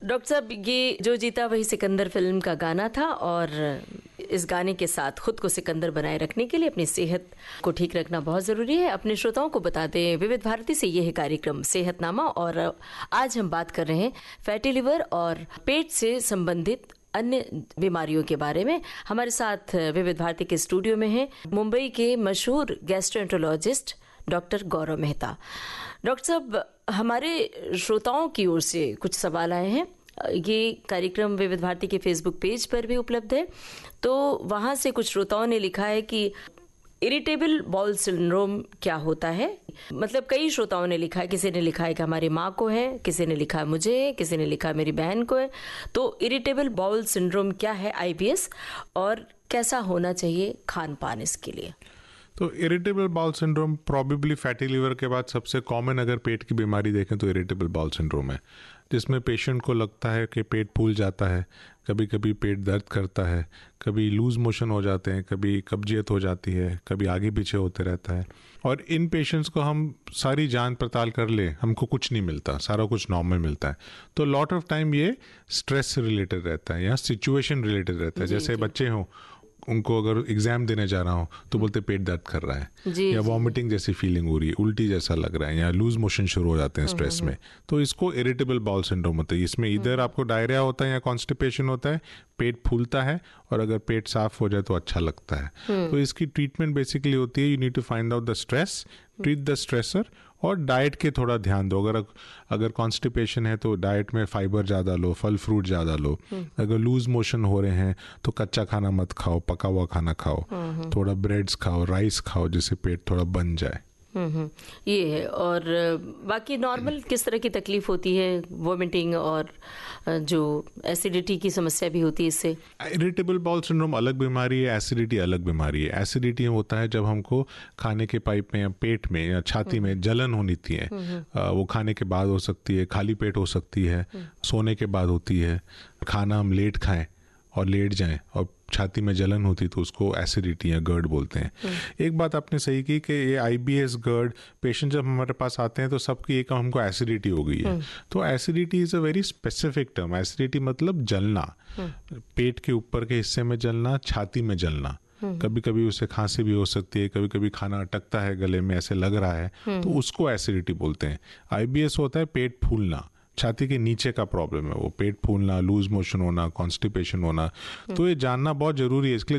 Doctor साहब, ये जो जीता वही सिकंदर फिल्म का गाना था और इस गाने के साथ खुद को सिकंदर बनाए रखने के लिए अपनी सेहत को ठीक रखना बहुत ज़रूरी है। अपने श्रोताओं को बता दें, विविध भारती से ये है कार्यक्रम सेहतनामा और आज हम बात कर रहे हैं फैटी लिवर और पेट से संबंधित अन्य बीमारियों के बारे में। हमारे साथ विविध भारती के स्टूडियो में हैं मुंबई के मशहूर गैस्ट्रोएंटरोलॉजिस्ट डॉक्टर गौरव मेहता। डॉक्टर साहब, हमारे श्रोताओं की ओर से कुछ सवाल आए हैं। ये कार्यक्रम विविध भारती के फेसबुक पेज पर भी उपलब्ध है, तो वहाँ से कुछ श्रोताओं ने लिखा है कि इरिटेबल बाउल सिंड्रोम क्या होता है। मतलब कई श्रोताओं ने लिखा है, किसी ने लिखा है कि हमारी माँ को है, किसी ने लिखा है मुझे है, किसी ने लिखा है मेरी बहन को है। तो इरिटेबल बाउल सिंड्रोम क्या है, IBS, और कैसा होना चाहिए खान पान इसके लिए? तो irritable bowel syndrome probably fatty liver के बाद सबसे कॉमन अगर पेट की बीमारी देखें तो इरिटेबल बाउल सिंड्रोम है, जिसमें पेशेंट को लगता है कि पेट फूल जाता है, कभी कभी पेट दर्द करता है, कभी लूज मोशन हो जाते हैं, कभी कब्जियत हो जाती है, कभी आगे पीछे होते रहता है। और इन पेशेंट्स को हम सारी जांच पड़ताल कर ले, हमको कुछ नहीं मिलता, सारा कुछ नॉर्मल मिलता है। तो लॉट ऑफ टाइम ये स्ट्रेस से रिलेटेड रहता है या सिचुएशन रिलेटेड रहता है। जैसे बच्चे हों, उनको अगर एग्जाम देने जा रहा हूँ तो बोलते पेट दर्द कर रहा है या वॉमिटिंग जैसी फीलिंग हो रही है, उल्टी जैसा लग रहा है या लूज मोशन शुरू हो जाते हैं स्ट्रेस में, तो इसको इरिटेबल बाउल सिंड्रोम होता है। इसमें इधर आपको डायरिया होता है या कॉन्स्टिपेशन होता है, पेट फूलता है, और अगर पेट साफ हो जाए तो अच्छा लगता है। तो इसकी ट्रीटमेंट बेसिकली होती है, you need to find out the stress, treat the stressor, और डाइट के थोड़ा ध्यान दो। अगर कॉन्स्टिपेशन है तो डाइट में फाइबर ज़्यादा लो, फल फ्रूट ज़्यादा लो। अगर लूज मोशन हो रहे हैं तो कच्चा खाना मत खाओ, पका हुआ खाना खाओ, थोड़ा ब्रेड्स खाओ, राइस खाओ, जिससे पेट थोड़ा बन जाए। ये है। और बाकी नॉर्मल किस तरह की तकलीफ होती है? वोमिटिंग और जो एसिडिटी की समस्या भी होती है इससे। इरिटेबल बाउल सिंड्रोम अलग बीमारी है, एसिडिटी अलग बीमारी है। एसिडिटी होता है जब हमको खाने के पाइप में या पेट में या छाती में जलन होनी थी है, वो खाने के बाद हो सकती है, खाली पेट हो सकती है, सोने के बाद होती है, खाना हम लेट खाएं और लेट जाएं और छाती में जलन होती तो उसको एसिडिटी या गर्ड बोलते हैं। एक बात आपने सही की कि ये IBS गर्ड पेशेंट जब हमारे पास आते हैं तो सबकी एक हमको एसिडिटी हो गई है। तो acidity is a very specific term. Acidity मतलब जलना, पेट के ऊपर के हिस्से में जलना, छाती में जलना। कभी कभी उससे खांसी भी हो सकती है, कभी कभी खाना अटकता है गले में, ऐसे लग रहा है, तो उसको एसिडिटी बोलते हैं। IBS होता है पेट फूलना, छाती के नीचे का प्रॉब्लम है वो, पेट फूलना, लूज मोशन होना, कॉन्स्टिपेशन होना। तो ये जानना बहुत जरूरी है। इसके लिए